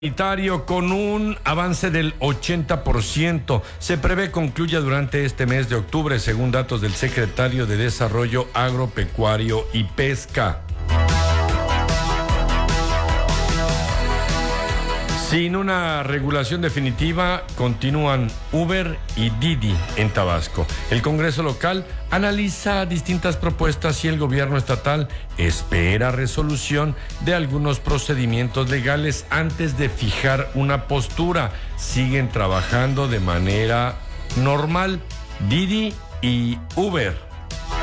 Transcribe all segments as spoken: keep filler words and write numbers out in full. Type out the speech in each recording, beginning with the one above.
Sanitario con un avance del ochenta por ciento. Se prevé concluya durante este mes de octubre, según datos del secretario de Desarrollo Agropecuario y Pesca. Sin una regulación definitiva, continúan Uber y Didi en Tabasco. El Congreso local analiza distintas propuestas y el gobierno estatal espera resolución de algunos procedimientos legales antes de fijar una postura. Siguen trabajando de manera normal Didi y Uber.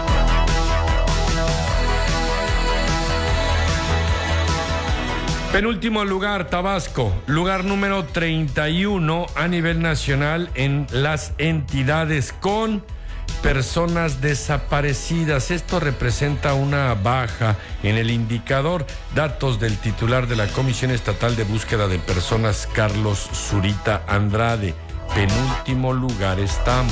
Penúltimo lugar, Tabasco, lugar número treinta y uno a nivel nacional en las entidades con personas desaparecidas. Esto representa una baja en el indicador. Datos del titular de la Comisión Estatal de Búsqueda de Personas, Carlos Zurita Andrade. Penúltimo lugar estamos.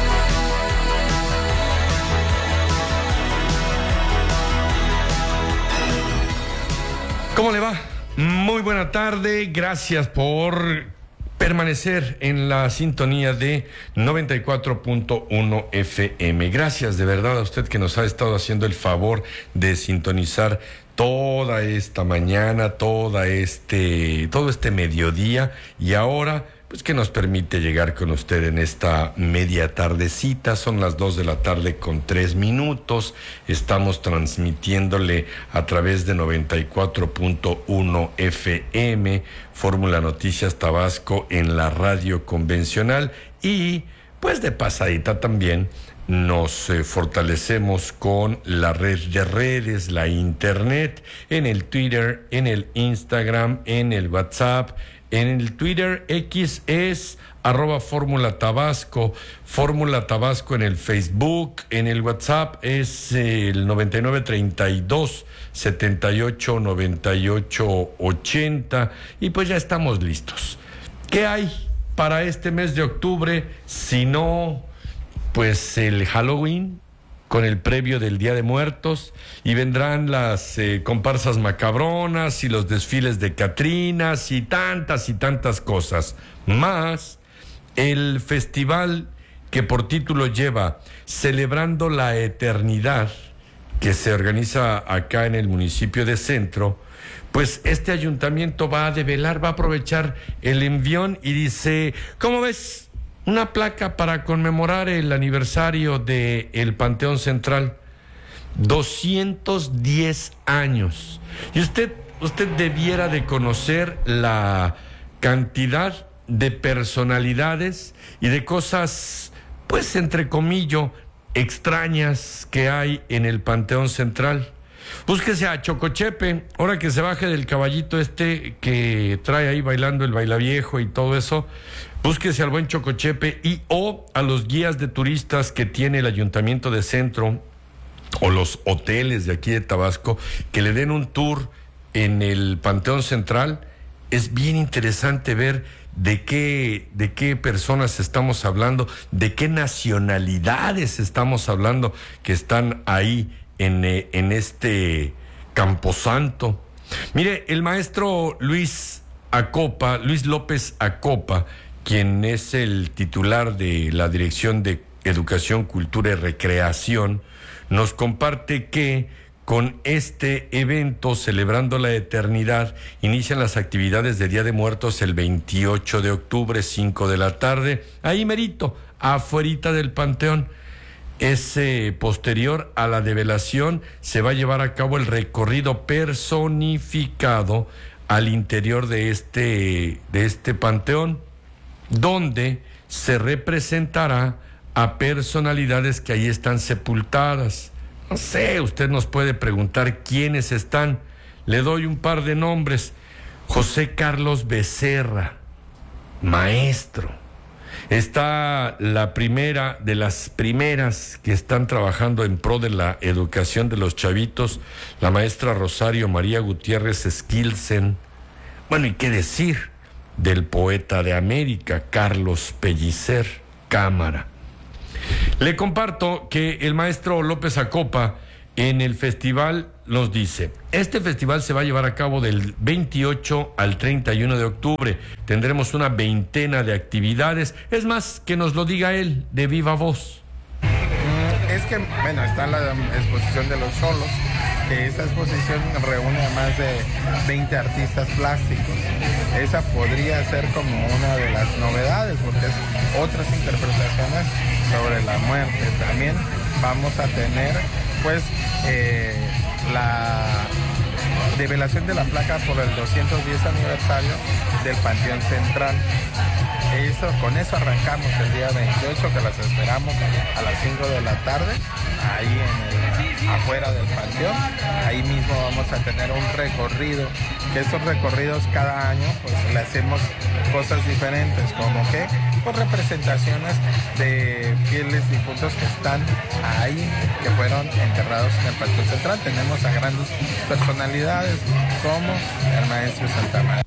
¿Cómo le va? Muy buena tarde, gracias por permanecer en la sintonía de noventa y cuatro punto uno F M. Gracias de verdad a usted que nos ha estado haciendo el favor de sintonizar toda esta mañana, toda este, todo este mediodía y ahora pues que nos permite llegar con usted en esta media tardecita. Son las dos de la tarde con tres minutos. Estamos transmitiéndole a través de noventa y cuatro punto uno F M, Fórmula Noticias Tabasco en la radio convencional y pues de pasadita también nos eh, fortalecemos con la red de redes, la internet, en el Twitter, en el Instagram, en el WhatsApp. En el Twitter X es arroba Fórmula Tabasco, Fórmula Tabasco en el Facebook, en el WhatsApp es el noventa y nueve treinta y dos setenta y ocho noventa y ocho ochenta y pues ya estamos listos. ¿Qué hay para este mes de octubre? Si no, pues el Halloween con el previo del Día de Muertos y vendrán las eh, comparsas macabronas y los desfiles de catrinas y tantas y tantas cosas, más el festival que por título lleva Celebrando la Eternidad, que se organiza acá en el municipio de Centro. Pues este ayuntamiento va a develar, va a aprovechar el envión y dice, ¿cómo ves? Una placa para conmemorar el aniversario del Panteón Central. doscientos diez años. Y usted, usted debiera de conocer la cantidad de personalidades y de cosas, pues entre comillas, extrañas que hay en el Panteón Central. Búsquese a Chocochepe, ahora que se baje del caballito este que trae ahí bailando el bailaviejo y todo eso. Búsquese al buen Chocochepe y o a los guías de turistas que tiene el Ayuntamiento de Centro o los hoteles de aquí de Tabasco que le den un tour en el Panteón Central. Es bien interesante ver de qué, de qué personas estamos hablando, de qué nacionalidades estamos hablando que están ahí en, en este camposanto. Mire, el maestro Luis Acopa, Luis López Acopa, quien es el titular de la Dirección de Educación, Cultura y Recreación, nos comparte que con este evento, Celebrando la Eternidad, inician las actividades de Día de Muertos el veintiocho de octubre, cinco de la tarde, ahí merito, afuerita del Panteón. Ese posterior a la develación se va a llevar a cabo el recorrido personificado al interior de este, de este panteón, donde se representará a personalidades que ahí están sepultadas. No sé, usted nos puede preguntar quiénes están. Le doy un par de nombres. José Carlos Becerra, maestro. Está la primera de las primeras que están trabajando en pro de la educación de los chavitos, la maestra Rosario María Gutiérrez Skilsen. Bueno, ¿y qué decir del poeta de América, Carlos Pellicer Cámara? Le comparto que el maestro López Acopa en el festival nos dice, este festival se va a llevar a cabo del veintiocho al treinta y uno de octubre. Tendremos una veintena de actividades. Es más, que nos lo diga él de viva voz. Es que, bueno, está la exposición de los solos, que esa exposición reúne a más de veinte artistas plásticos. Esa podría ser como una de las novedades, porque es otras interpretaciones sobre la muerte. También vamos a tener, pues, eh, la develación de la placa por el doscientos diez aniversario del Panteón Central. Eso, con eso arrancamos el día veintiocho, que las esperamos a las cinco de la tarde, ahí en el, afuera del panteón. Ahí mismo vamos a tener un recorrido, que estos recorridos cada año pues le hacemos cosas diferentes, como que pues representaciones de fieles difuntos que están ahí, que fueron enterrados en el Panteón Central. Tenemos a grandes personalidades como el maestro Santa María.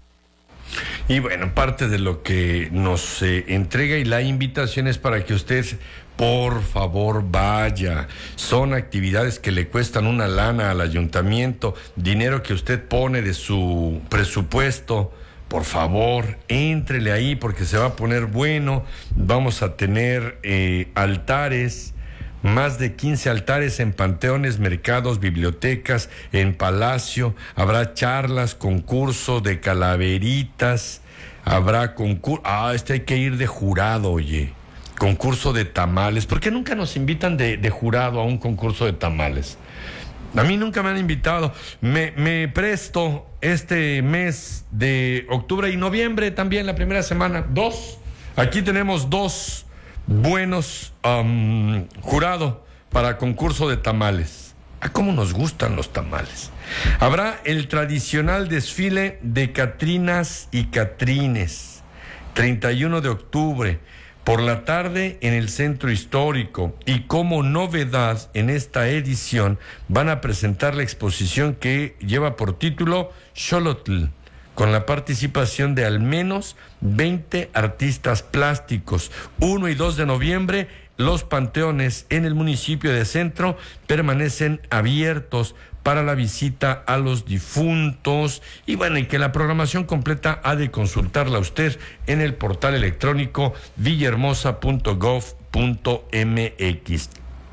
Y bueno, parte de lo que nos eh, entrega y la invitación es para que usted, por favor, vaya. Son actividades que le cuestan una lana al ayuntamiento, dinero que usted pone de su presupuesto. Por favor, éntrele ahí porque se va a poner bueno. Vamos a tener eh, altares. Más de quince altares en panteones, mercados, bibliotecas, en Palacio. Habrá charlas, concurso de calaveritas. Habrá concurso. Ah, este hay que ir de jurado, oye. Concurso de tamales. ¿Por qué nunca nos invitan de, de jurado a un concurso de tamales? A mí nunca me han invitado. Me, me presto este mes de octubre y noviembre también, la primera semana. Dos. Aquí tenemos dos. Buenos um, jurado para concurso de tamales. ¿A cómo nos gustan los tamales? Habrá el tradicional desfile de Catrinas y Catrines, treinta y uno de octubre, por la tarde en el Centro Histórico. Y como novedad en esta edición van a presentar la exposición que lleva por título Xolotl, con la participación de al menos veinte artistas plásticos. uno y dos de noviembre, los panteones en el municipio de Centro permanecen abiertos para la visita a los difuntos. Y bueno, y que la programación completa ha de consultarla usted en el portal electrónico villahermosa punto gov punto mx.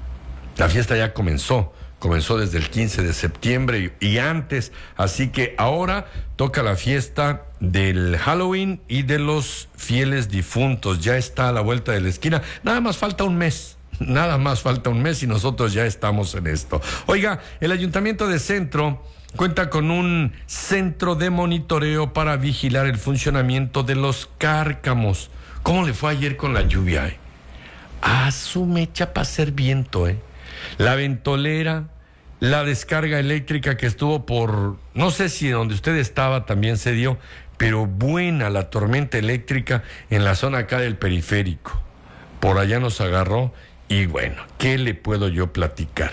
La fiesta ya comenzó. Comenzó desde el quince de septiembre y, y antes, así que ahora toca la fiesta del Halloween y de los fieles difuntos. Ya está a la vuelta de la esquina. Nada más falta un mes. Nada más falta un mes y nosotros ya estamos en esto. Oiga, el Ayuntamiento de Centro cuenta con un centro de monitoreo para vigilar el funcionamiento de los cárcamos. ¿Cómo le fue ayer con la lluvia? Eh? Ah, su mecha para hacer viento, ¿eh? La ventolera, la descarga eléctrica que estuvo por, no sé si donde usted estaba también se dio, pero buena la tormenta eléctrica en la zona acá del periférico. Por allá nos agarró y bueno, ¿qué le puedo yo platicar?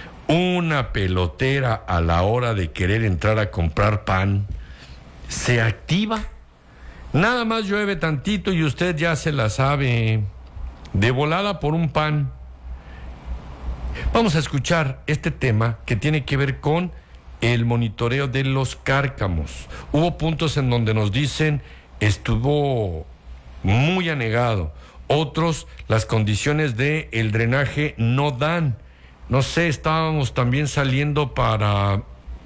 Una pelotera a la hora de querer entrar a comprar pan se activa. Nada más llueve tantito y usted ya se la sabe, de volada por un pan. Vamos a escuchar este tema que tiene que ver con el monitoreo de los cárcamos. Hubo puntos en donde nos dicen estuvo muy anegado. Otros, las condiciones de el drenaje no dan. No sé, estábamos también saliendo para...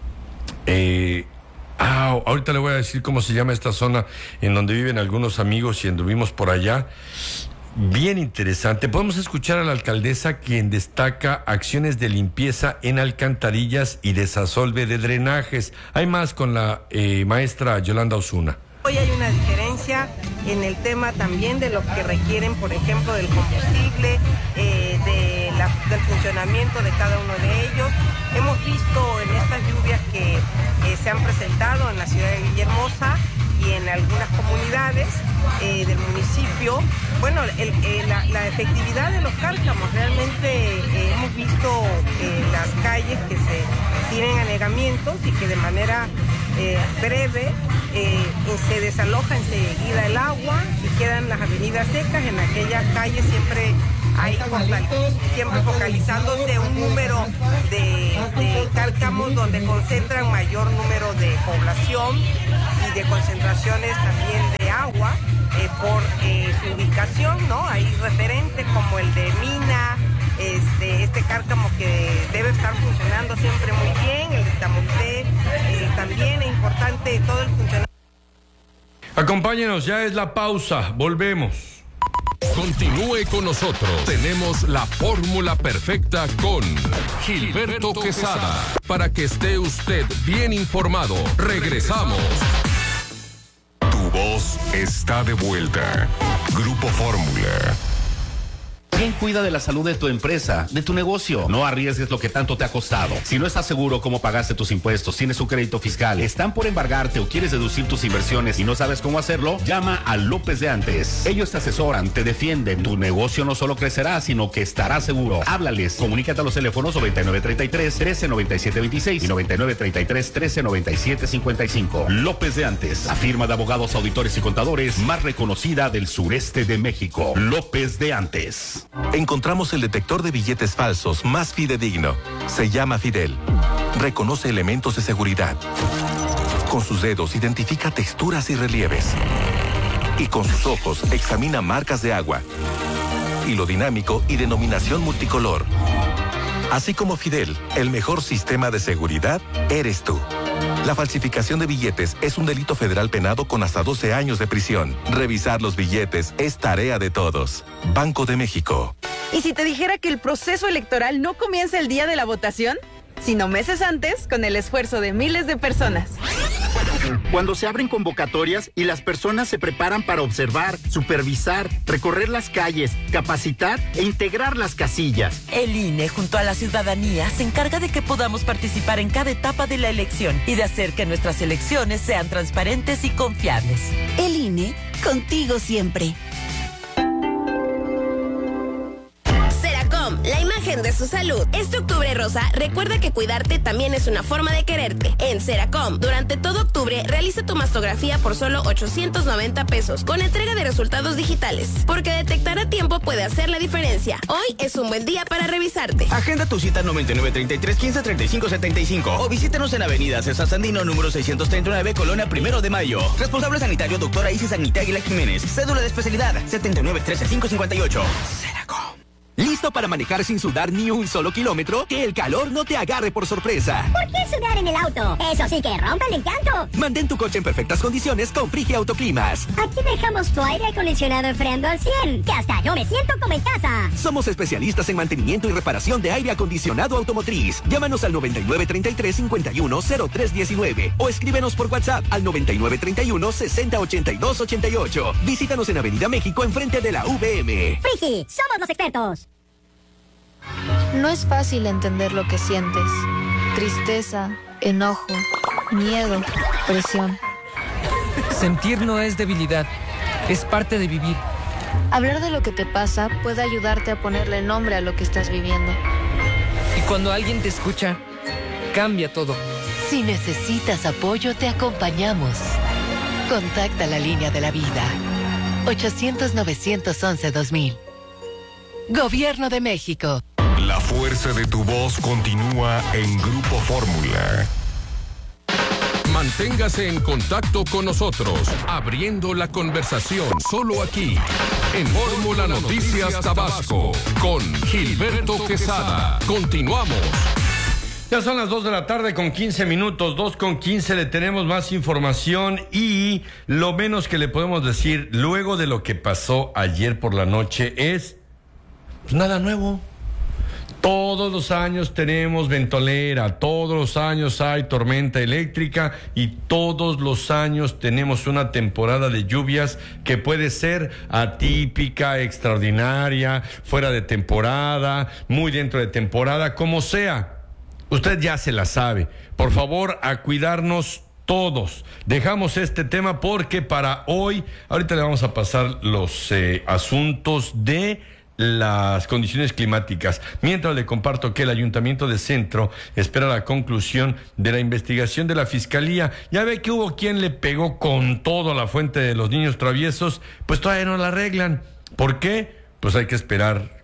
Eh, ah, ahorita le voy a decir cómo se llama esta zona en donde viven algunos amigos y anduvimos por allá. Bien interesante. Podemos escuchar a la alcaldesa, quien destaca acciones de limpieza en alcantarillas y desasolve de drenajes. Hay más con la eh, maestra Yolanda Osuna. Hoy hay una diferencia en el tema también de lo que requieren, por ejemplo, del combustible, eh, de la, del funcionamiento de cada uno de ellos. Hemos visto en estas lluvias que eh, se han presentado en la ciudad de Villahermosa y en algunas comunidades eh, del municipio, bueno, el, eh, la, la efectividad de los cárcamos. Realmente eh, hemos visto eh, las calles que se tienen anegamientos y que de manera eh, breve eh, se desaloja enseguida el agua y quedan las avenidas secas. En aquellas calles siempre hay siempre focalizándose un número de, de cárcamos donde concentran mayor número de población y de concentraciones también de agua eh, por eh, su ubicación, ¿no? Hay referentes como el de Mina, este, este cárcamo que debe estar funcionando siempre muy bien, el de Tamoxé, eh, también es importante todo el funcionamiento. Acompáñenos, ya es la pausa, volvemos. Continúe con nosotros. Tenemos la fórmula perfecta con Gilberto Quesada. Para que esté usted bien informado. Regresamos. Tu voz está de vuelta. Grupo Fórmula. ¿Quién cuida de la salud de tu empresa, de tu negocio? No arriesgues lo que tanto te ha costado. Si no estás seguro cómo pagaste tus impuestos, tienes un crédito fiscal, están por embargarte o quieres deducir tus inversiones y no sabes cómo hacerlo, llama a López de Antes. Ellos te asesoran, te defienden. Tu negocio no solo crecerá, sino que estará seguro. Háblales. Comunícate a los teléfonos noventa y nueve treinta y tres, trece noventa y siete veintiséis y noventa y nueve treinta y tres, trece noventa y siete cincuenta y cinco. López de Antes, la firma de abogados, auditores y contadores más reconocida del sureste de México. López de Antes. Encontramos el detector de billetes falsos más fidedigno. Se llama Fidel. Reconoce elementos de seguridad. Con sus dedos identifica texturas y relieves. Y con sus ojos examina marcas de agua, hilo dinámico y denominación multicolor. Así como Fidel, el mejor sistema de seguridad eres tú. La falsificación de billetes es un delito federal penado con hasta doce años de prisión. Revisar los billetes es tarea de todos. Banco de México. ¿Y si te dijera que el proceso electoral no comienza el día de la votación, sino meses antes, con el esfuerzo de miles de personas? Cuando se abren convocatorias y las personas se preparan para observar, supervisar, recorrer las calles, capacitar e integrar las casillas. El I N E, junto a la ciudadanía, se encarga de que podamos participar en cada etapa de la elección y de hacer que nuestras elecciones sean transparentes y confiables. El I N E, contigo siempre. La imagen de su salud. Este octubre rosa, recuerda que cuidarte también es una forma de quererte. En Seracom, durante todo octubre, realiza tu mastografía por solo ochocientos noventa pesos, con entrega de resultados digitales. Porque detectar a tiempo puede hacer la diferencia. Hoy es un buen día para revisarte. Agenda tu cita noventa y nueve treinta y tres, quince treinta y cinco setenta y cinco o visítenos en Avenida César Sandino, número seiscientos treinta y nueve, Colonia Primero de Mayo. Responsable sanitario, doctora Isis Agnita Águila Jiménez. Cédula de especialidad, setenta y nueve trece cinco cincuenta y ocho. Seracom. ¿Listo para manejar sin sudar ni un solo kilómetro? Que el calor no te agarre por sorpresa. ¿Por qué sudar en el auto? Eso sí que rompe el encanto. Mantén tu coche en perfectas condiciones con Frigia Autoclimas. Aquí dejamos tu aire acondicionado enfriando al cien, que hasta yo me siento como en casa. Somos especialistas en mantenimiento y reparación de aire acondicionado automotriz. Llámanos al noventa y nueve treinta y tres, cincuenta y uno, cero tres diecinueve o escríbenos por WhatsApp al noventa y nueve treinta y uno, sesenta ochenta y dos ochenta y ocho. Visítanos en Avenida México, enfrente de la V M. Frigi, somos los expertos. No es fácil entender lo que sientes. Tristeza, enojo, miedo, presión. Sentir no es debilidad, es parte de vivir. Hablar de lo que te pasa puede ayudarte a ponerle nombre a lo que estás viviendo. Y cuando alguien te escucha, cambia todo. Si necesitas apoyo, te acompañamos. Contacta la línea de la vida. ochocientos, novecientos once, dos mil. Gobierno de México. La fuerza de tu voz continúa en Grupo Fórmula. Manténgase en contacto con nosotros, abriendo la conversación solo aquí, en Fórmula Noticias Tabasco, con Gilberto Quesada. Continuamos. Ya son las dos de la tarde con quince minutos, dos con quince, le tenemos más información y lo menos que le podemos decir luego de lo que pasó ayer por la noche es, pues nada nuevo. Todos los años tenemos ventolera, todos los años hay tormenta eléctrica y todos los años tenemos una temporada de lluvias que puede ser atípica, extraordinaria, fuera de temporada, muy dentro de temporada, como sea. Usted ya se la sabe. Por favor, a cuidarnos todos. Dejamos este tema porque para hoy, ahorita le vamos a pasar los eh, asuntos de las condiciones climáticas. Mientras le comparto que el Ayuntamiento de Centro espera la conclusión de la investigación de la Fiscalía. Ya ve que hubo quien le pegó con todo a la fuente de los niños traviesos, pues todavía no la arreglan. ¿Por qué? Pues hay que esperar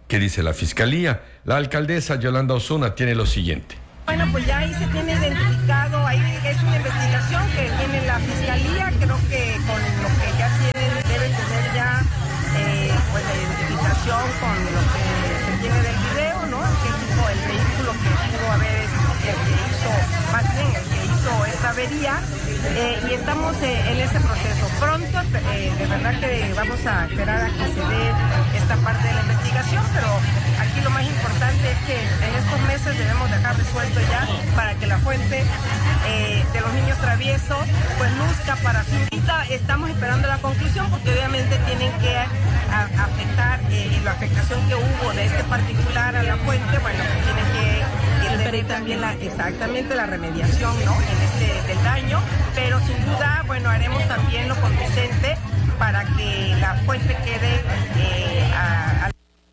¿Qué dice la Fiscalía? La alcaldesa Yolanda Osuna tiene lo siguiente. Bueno, pues ya ahí se tiene identificado, ahí es una investigación que tiene la Fiscalía, creo que con lo que ya tienen, deben tener ya eh, pues la identificación con lo que se tiene del video, ¿no? Que tipo el vehículo que pudo haber, el que hizo, más bien el que hizo esta avería, eh, y estamos eh, en ese proceso. Pronto, eh, de verdad que vamos a esperar a que se dé esta parte de la investigación, pero aquí lo más importante es que en estos meses debemos dejar resuelto ya para que la fuente eh, de los niños traviesos pues luzca para su vida. Estamos esperando la conclusión porque obviamente tienen que a, afectar eh, la afectación que hubo de este particular a la fuente, bueno, pues tienen que tener también la, exactamente la remediación, ¿no? En este del daño, pero sin duda, bueno, haremos también lo conducente para que la fuente quede eh, a, a...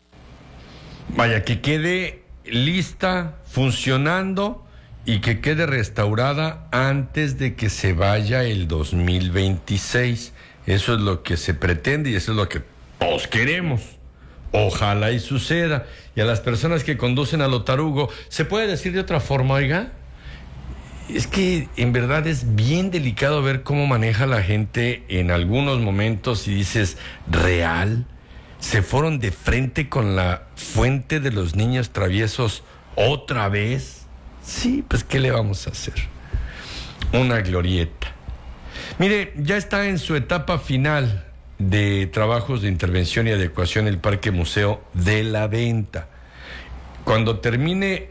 Vaya, que quede lista, funcionando y que quede restaurada antes de que se vaya el dos mil veintiséis. Eso es lo que se pretende y eso es lo que todos queremos. Ojalá y suceda. Y a las personas que conducen a lo tarugo, ¿se puede decir de otra forma, oiga? Es que en verdad es bien delicado ver cómo maneja la gente en algunos momentos y dices, ¿real? ¿Se fueron de frente con la fuente de los niños traviesos otra vez? Sí, pues ¿qué le vamos a hacer? Una glorieta. Mire, ya está en su etapa final de trabajos de intervención y adecuación el Parque Museo de la Venta. Cuando termine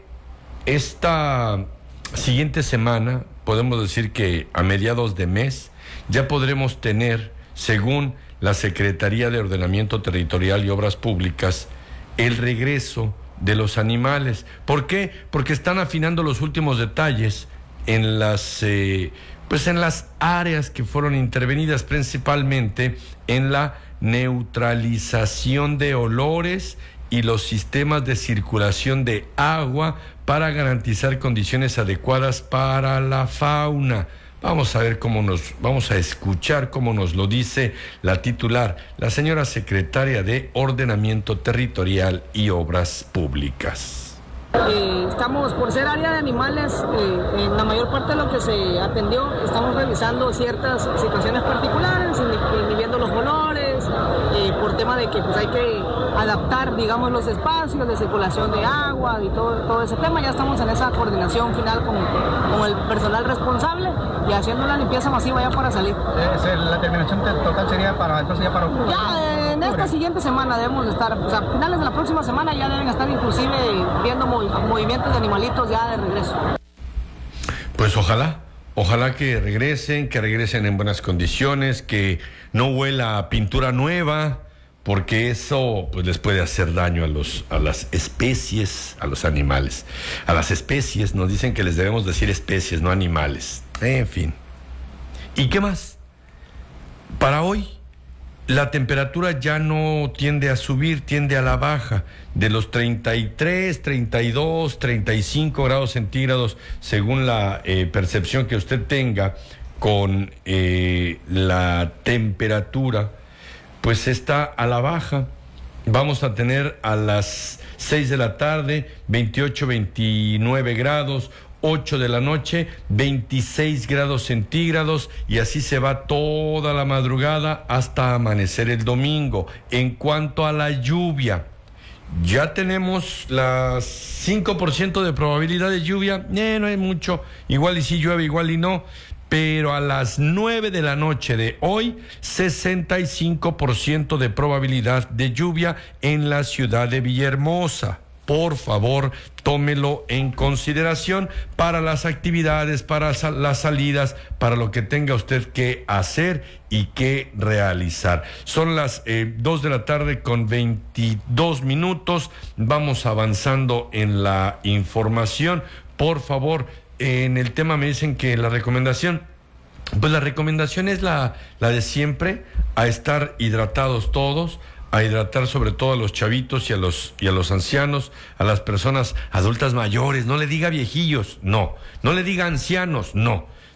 esta siguiente semana, podemos decir que a mediados de mes ya podremos tener, según la Secretaría de Ordenamiento Territorial y Obras Públicas, el regreso de los animales. ¿Por qué? Porque están afinando los últimos detalles en las eh, pues en las áreas que fueron intervenidas, principalmente en la neutralización de olores y los sistemas de circulación de agua para garantizar condiciones adecuadas para la fauna. Vamos a ver cómo nos, vamos a escuchar cómo nos lo dice la titular, la señora secretaria de Ordenamiento Territorial y Obras Públicas. Eh, estamos, por ser área de animales, eh, en la mayor parte de lo que se atendió, estamos revisando ciertas situaciones particulares, inhibiendo los olores, eh, por tema de que pues, hay que adaptar, digamos, los espacios de circulación de agua y todo, todo ese tema. Ya estamos en esa coordinación final con, con el personal responsable y haciendo una limpieza masiva ya para salir. Eh, la terminación total sería para, entonces ya para octubre. Ya, en esta siguiente semana debemos de estar, o sea, a finales de la próxima semana ya deben estar inclusive viendo movi- movimientos de animalitos ya de regreso. Pues ojalá, ojalá que regresen, que regresen en buenas condiciones, que no huela a pintura nueva, porque eso pues les puede hacer daño a los a las especies, a los animales. A las especies nos dicen que les debemos decir especies, no animales. En fin. ¿Y qué más? Para hoy la temperatura ya no tiende a subir, tiende a la baja, de los treinta y tres, treinta y dos, treinta y cinco grados centígrados, según la eh, percepción que usted tenga con eh, la temperatura, pues está a la baja. Vamos a tener a las seis de la tarde, veintiocho, veintinueve grados, ocho de la noche, veintiséis grados centígrados, y así se va toda la madrugada hasta amanecer el domingo. En cuanto a la lluvia, ya tenemos las cinco por ciento de probabilidad de lluvia, eh, no hay mucho, igual y si llueve, igual y no, pero a las nueve de la noche de hoy, sesenta y cinco por ciento de probabilidad de lluvia en la ciudad de Villahermosa. Por favor, tómelo en consideración para las actividades, para las salidas, para lo que tenga usted que hacer y que realizar. Son las eh, dos de la tarde con veintidós minutos. Vamos avanzando en la información. Por favor, en el tema me dicen que la recomendación, pues la recomendación es la, la de siempre, a estar hidratados todos, a hidratar sobre todo a los chavitos y a los y a los ancianos, a las personas adultas mayores. No le diga viejillos, no. No le diga ancianos, no.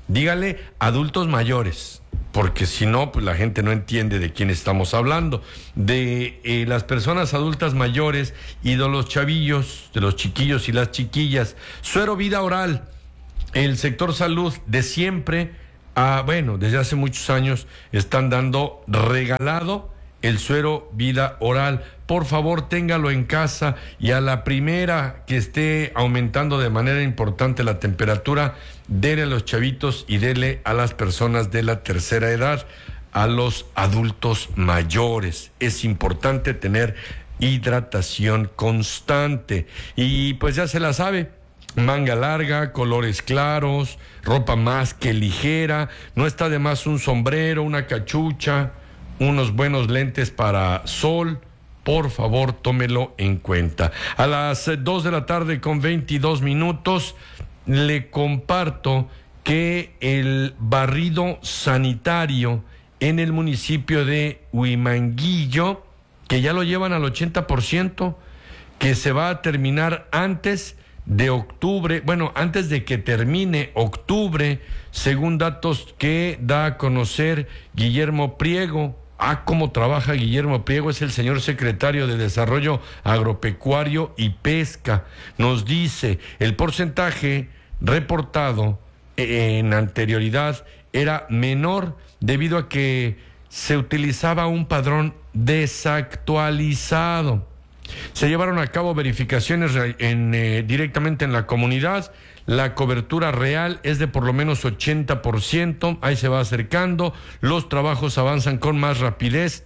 dígale adultos mayores, porque si no, pues la gente no entiende de quién estamos hablando. De eh, las personas adultas mayores y de los chavillos, de los chiquillos y las chiquillas. Suero vida oral. El sector salud de siempre, ah, bueno, desde hace muchos años, están dando regalado el suero vida oral. Por favor, téngalo en casa y a la primera que esté aumentando de manera importante la temperatura, dele a los chavitos y dele a las personas de la tercera edad, a los adultos mayores. Es importante tener hidratación constante. Y pues ya se la sabe, manga larga, colores claros, ropa más que ligera, no está de más un sombrero, una cachucha, unos buenos lentes para sol. Por favor, tómelo en cuenta. A las dos de la tarde con veintidós minutos, le comparto que el barrido sanitario en el municipio de Huimanguillo, que ya lo llevan al ochenta por ciento, que se va a terminar antes de octubre, bueno, antes de que termine octubre, según datos que da a conocer Guillermo Priego. Ah, cómo trabaja Guillermo Priego, es el señor secretario de Desarrollo Agropecuario y Pesca. Nos dice, el porcentaje reportado en anterioridad era menor debido a que se utilizaba un padrón desactualizado. Se llevaron a cabo verificaciones en, eh, directamente en la comunidad. La cobertura real es de por lo menos ochenta por ciento. Ahí se va acercando. Los trabajos avanzan con más rapidez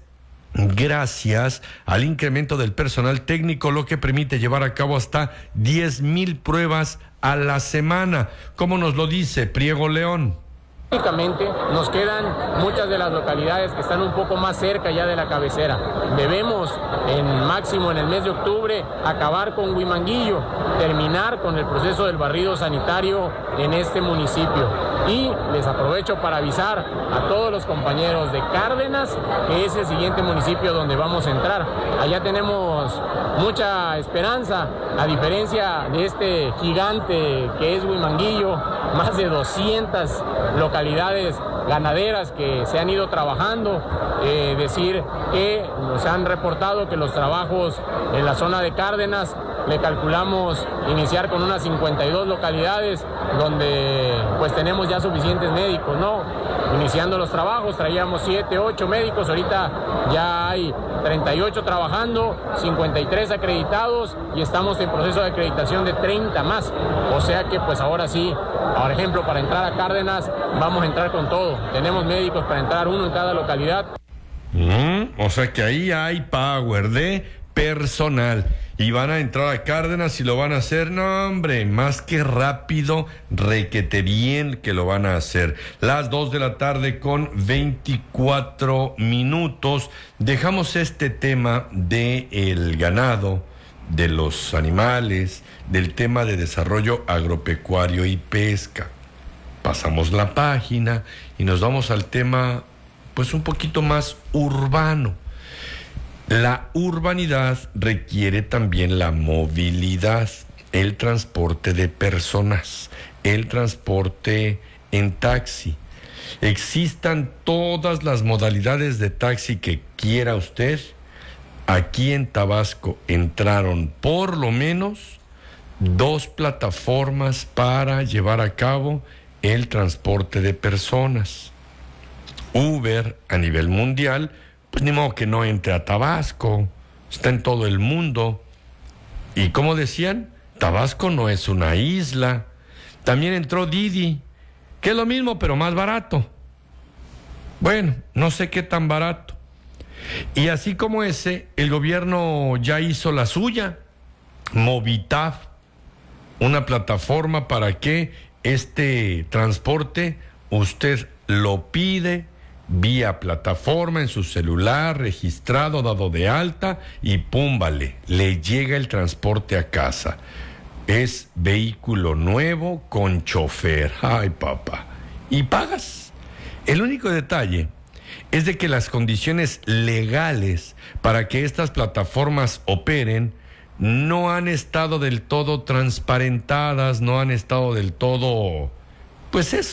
gracias al incremento del personal técnico, lo que permite llevar a cabo hasta diez mil pruebas a la semana. ¿Cómo nos lo dice Priego León? Únicamente nos quedan muchas de las localidades que están un poco más cerca ya de la cabecera. Debemos, en máximo en el mes de octubre, acabar con Huimanguillo, terminar con el proceso del barrido sanitario en este municipio. Y les aprovecho para avisar a todos los compañeros de Cárdenas que es el siguiente municipio donde vamos a entrar. Allá tenemos mucha esperanza, a diferencia de este gigante que es Huimanguillo, más de doscientas localidades ganaderas que se han ido trabajando, eh, decir que nos han reportado que los trabajos en la zona de Cárdenas le calculamos iniciar con unas cincuenta y dos localidades donde pues tenemos ya suficientes médicos, ¿no? Iniciando los trabajos traíamos siete, ocho médicos, ahorita ya hay treinta y ocho trabajando, cincuenta y tres acreditados y estamos en proceso de acreditación de treinta más, o sea que pues ahora sí, por ejemplo, para entrar a Cárdenas vamos a entrar con todo, tenemos médicos para entrar uno en cada localidad. Mm, o sea que ahí hay power de personal y van a entrar a Cárdenas y lo van a hacer, no hombre, más que rápido, requete bien que lo van a hacer. Las dos de la tarde con veinticuatro minutos, dejamos este tema de el ganado, de los animales, del tema de desarrollo agropecuario y pesca. Pasamos la página y nos vamos al tema pues un poquito más urbano. La urbanidad requiere también la movilidad, el transporte de personas, el transporte en taxi. Existan todas las modalidades de taxi que quiera usted. Aquí en Tabasco entraron por lo menos dos plataformas para llevar a cabo el transporte de personas. Uber a nivel mundial, pues ni modo que no entre a Tabasco, está en todo el mundo. Y como decían, Tabasco no es una isla. También entró Didi, que es lo mismo pero más barato. Bueno, no sé qué tan barato. Y así como ese, el gobierno ya hizo la suya, Movitaf, una plataforma para que este transporte usted lo pide vía plataforma en su celular, registrado, dado de alta y púmbale, le llega el transporte a casa. Es vehículo nuevo con chofer. Ay, papá. Y pagas. El único detalle es de que las condiciones legales para que estas plataformas operen no han estado del todo transparentadas, no han estado del todo, pues eso,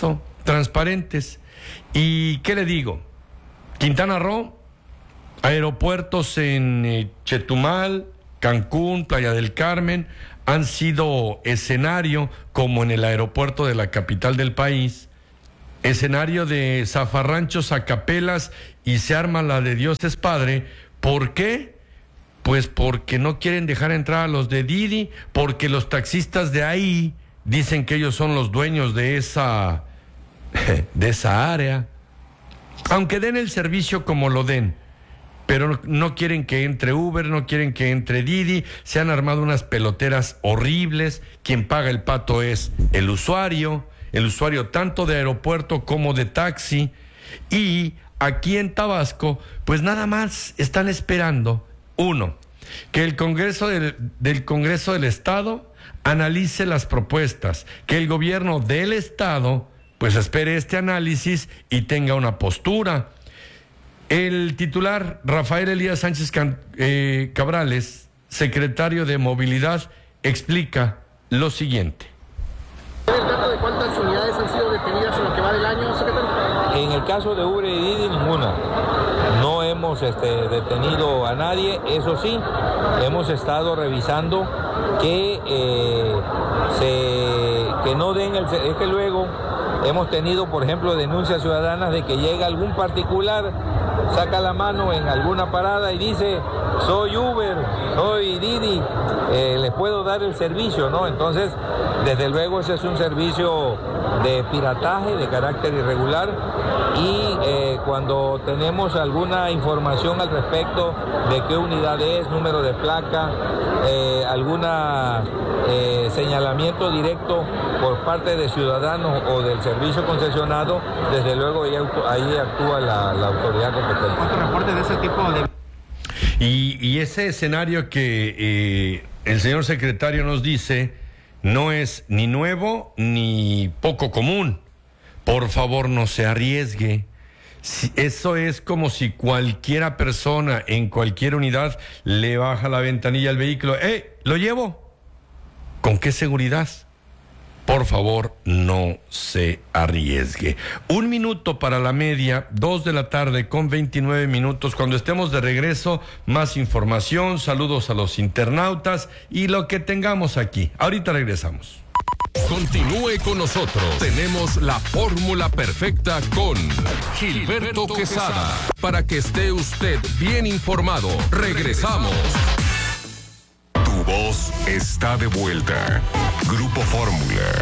transparentes. ¿Y qué le digo? Quintana Roo, aeropuertos en eh, Chetumal, Cancún, Playa del Carmen, han sido escenario, como en el aeropuerto de la capital del país, escenario de zafarranchos a capelas, y se arma la de Dios es Padre. ¿Por qué? Pues porque no quieren dejar entrar a los de Didi, porque los taxistas de ahí dicen que ellos son los dueños de esa, de esa área. Aunque den el servicio como lo den, pero no quieren que entre Uber, no quieren que entre Didi. Se han armado unas peloteras horribles. Quien paga el pato es el usuario, el usuario tanto de aeropuerto como de taxi. Y aquí en Tabasco, pues nada más están esperando, uno, que el Congreso del, del Congreso del Estado analice las propuestas, que el gobierno del Estado pues espere este análisis y tenga una postura. El titular Rafael Elías Sánchez eh, Cabrales, secretario de Movilidad, explica lo siguiente. ¿Tiene el dato de cuántas unidades han sido detenidas en lo que va del año, secretario? En el caso de Uber y Didi, ninguna. No hemos este, detenido a nadie. Eso sí, hemos estado revisando que, eh, se, que no den el... Es que luego hemos tenido, por ejemplo, denuncias ciudadanas de que llega algún particular, saca la mano en alguna parada y dice, soy Uber, soy Didi, eh, les puedo dar el servicio, ¿no? Entonces, desde luego ese es un servicio de pirataje, de carácter irregular, y eh, cuando tenemos alguna información al respecto de qué unidad es, número de placa, eh, alguna eh, señalamiento directo por parte de ciudadanos o del servicio concesionado, desde luego ahí, ahí actúa la, la autoridad competente. ¿Cuántos reportes de ese tipo de...? Y, y ese escenario que eh, el señor secretario nos dice no es ni nuevo ni poco común. Por favor, no se arriesgue. Si, eso es como si cualquiera persona en cualquier unidad le baja la ventanilla al vehículo. ¡Eh, lo llevo! ¿Con qué seguridad? Por favor, no se arriesgue. Un minuto para la media, dos de la tarde con veintinueve minutos. Cuando estemos de regreso, más información, saludos a los internautas y lo que tengamos aquí. Ahorita regresamos. Continúe con nosotros. Tenemos la fórmula perfecta con Gilberto Quesada. Para que esté usted bien informado. Regresamos. Tu voz está de vuelta. Grupo Fórmula.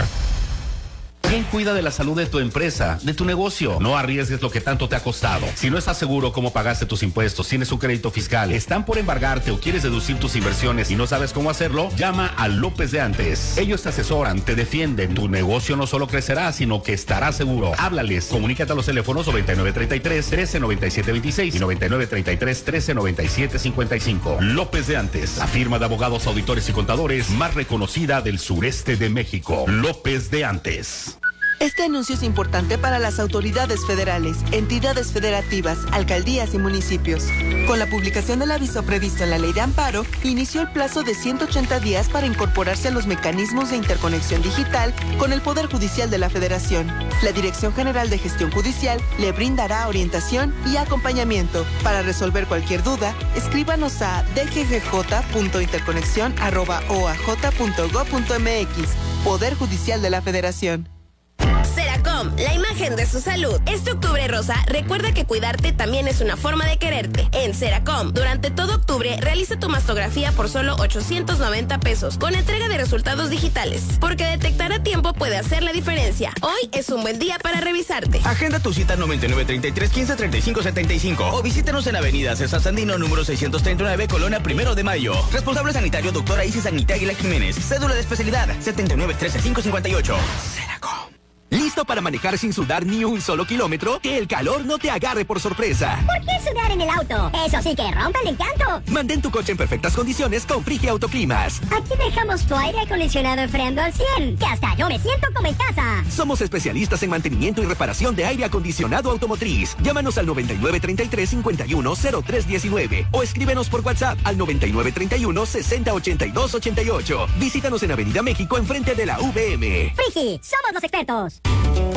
¿Quién cuida de la salud de tu empresa, de tu negocio? No arriesgues lo que tanto te ha costado. Si no estás seguro cómo pagaste tus impuestos, tienes un crédito fiscal, están por embargarte o quieres deducir tus inversiones y no sabes cómo hacerlo, llama a López de Antes. Ellos te asesoran, te defienden. Tu negocio no solo crecerá, sino que estará seguro. Háblales. Comunícate a los teléfonos noventa y nueve treinta y tres, trece noventa y siete veintiséis y noventa y nueve treinta y tres, trece noventa y siete cincuenta y cinco. López de Antes, la firma de abogados, auditores y contadores más reconocida del sureste de México. López de Antes. Este anuncio es importante para las autoridades federales, entidades federativas, alcaldías y municipios. Con la publicación del aviso previsto en la Ley de Amparo, inició el plazo de ciento ochenta días para incorporarse a los mecanismos de interconexión digital con el Poder Judicial de la Federación. La Dirección General de Gestión Judicial le brindará orientación y acompañamiento. Para resolver cualquier duda, escríbanos a d g g j punto interconexión arroba o a j punto gob punto m x. Poder Judicial de la Federación. Seracom, la imagen de su salud. Este octubre rosa, recuerda que cuidarte también es una forma de quererte. En Seracom, durante todo octubre, realiza tu mastografía por solo ochocientos noventa pesos, con entrega de resultados digitales. Porque detectar a tiempo puede hacer la diferencia. Hoy es un buen día para revisarte. Agenda tu cita noventa y nueve treinta y tres, quince treinta y cinco setenta y cinco o visítenos en Avenida César Sandino, número seiscientos treinta y nueve, Colonia Primero de Mayo. Responsable sanitario, doctora Isis Agnitaguila Jiménez. Cédula de especialidad, setenta y nueve trece cinco cincuenta y ocho. Seracom. ¿Listo para manejar sin sudar ni un solo kilómetro? Que el calor no te agarre por sorpresa. ¿Por qué sudar en el auto? Eso sí que rompe el encanto. Mantén tu coche en perfectas condiciones con Frigi Autoclimas. Aquí dejamos tu aire acondicionado enfriando al cien, que hasta yo me siento como en casa. Somos especialistas en mantenimiento y reparación de aire acondicionado automotriz. Llámanos al noventa y nueve treinta y tres, cincuenta y uno, cero tres diecinueve o escríbenos por WhatsApp al noventa y nueve treinta y uno, sesenta ochenta y dos ochenta y ocho. Visítanos en Avenida México enfrente de la U V M. Frigi, somos los expertos.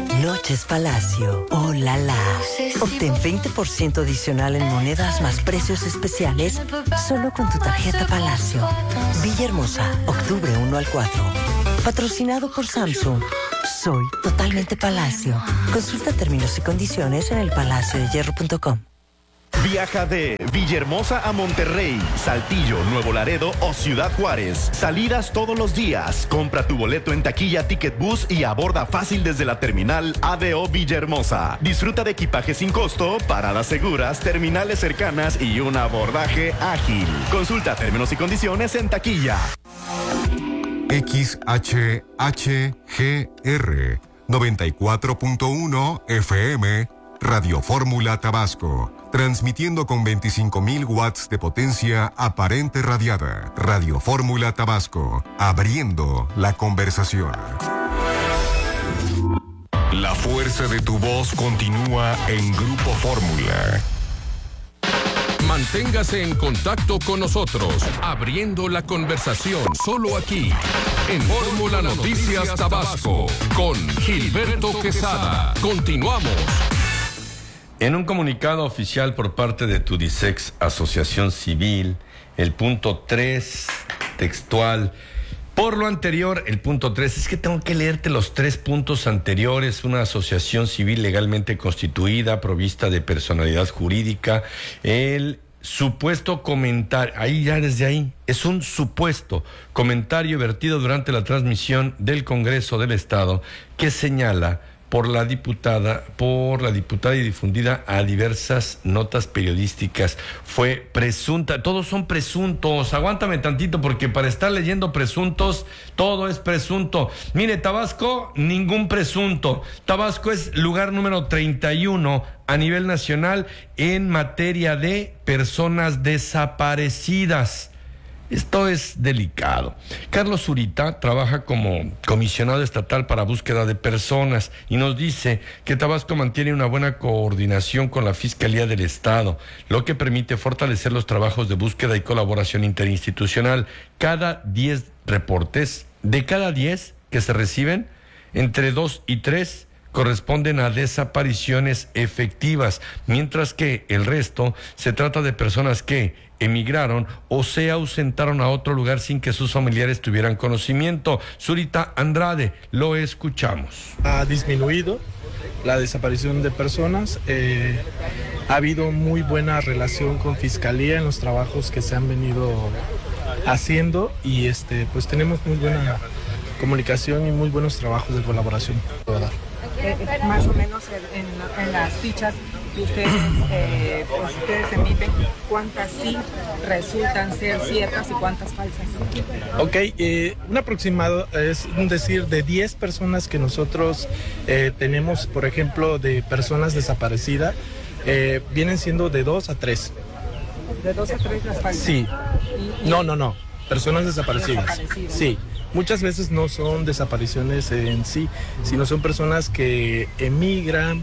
Noches Palacio. ¡Oh, la, la! Obtén veinte por ciento adicional en monedas más precios especiales solo con tu tarjeta Palacio. Villahermosa, octubre uno al cuatro. Patrocinado por Samsung. Soy totalmente Palacio. Consulta términos y condiciones en el palacio de hierro punto com. Viaja de Villahermosa a Monterrey, Saltillo, Nuevo Laredo o Ciudad Juárez. Salidas todos los días. Compra tu boleto en taquilla Ticket Bus y aborda fácil desde la terminal A D O Villahermosa. Disfruta de equipaje sin costo, paradas seguras, terminales cercanas y un abordaje ágil. Consulta términos y condiciones en taquilla. X H H G R noventa y cuatro punto uno F M Radio Fórmula Tabasco, transmitiendo con veinticinco mil watts de potencia aparente radiada. Radio Fórmula Tabasco, abriendo la conversación. La fuerza de tu voz continúa en Grupo Fórmula. Manténgase en contacto con nosotros, abriendo la conversación solo aquí, en Fórmula Noticias Tabasco, con Gilberto Quesada. Continuamos. En un comunicado oficial por parte de Tudisex, Asociación Civil, el punto tres, textual. Por lo anterior, el punto tres, es que tengo que leerte los tres puntos anteriores. Una asociación civil legalmente constituida, provista de personalidad jurídica. El supuesto comentario, ahí ya desde ahí, es un supuesto comentario vertido durante la transmisión del Congreso del Estado que señala por la diputada, por la diputada y difundida a diversas notas periodísticas. Fue presunta, todos son presuntos, aguántame tantito porque para estar leyendo presuntos, todo es presunto. Mire, Tabasco, ningún presunto. Tabasco es lugar número treinta y uno a nivel nacional en materia de personas desaparecidas. Esto es delicado. Carlos Zurita trabaja como comisionado estatal para búsqueda de personas y nos dice que Tabasco mantiene una buena coordinación con la Fiscalía del Estado, lo que permite fortalecer los trabajos de búsqueda y colaboración interinstitucional. Cada diez reportes, de cada diez que se reciben, entre dos y tres corresponden a desapariciones efectivas, mientras que el resto se trata de personas que emigraron o se ausentaron a otro lugar sin que sus familiares tuvieran conocimiento. Zurita Andrade, lo escuchamos. Ha disminuido la desaparición de personas, eh, ha habido muy buena relación con Fiscalía en los trabajos que se han venido haciendo y este, pues tenemos muy buena comunicación y muy buenos trabajos de colaboración. Eh, más o menos en, en las fichas que ustedes, eh, pues ustedes emiten, ¿cuántas sí resultan ser ciertas y cuántas falsas? Ok, eh, un aproximado es un decir de diez personas que nosotros eh, tenemos, por ejemplo, de personas desaparecidas, eh, vienen siendo de dos a tres. ¿De dos a tres las falsas? Sí. ¿Y, y... No, no, no. Personas desaparecidas. desaparecidas. Sí. Muchas veces no son desapariciones en sí, sino son personas que emigran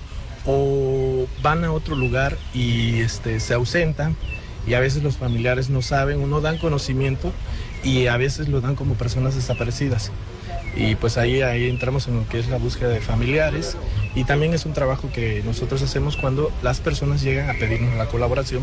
o van a otro lugar y este, se ausentan y a veces los familiares no saben o no dan conocimiento y a veces lo dan como personas desaparecidas. Y pues ahí, ahí entramos en lo que es la búsqueda de familiares y también es un trabajo que nosotros hacemos cuando las personas llegan a pedirnos la colaboración.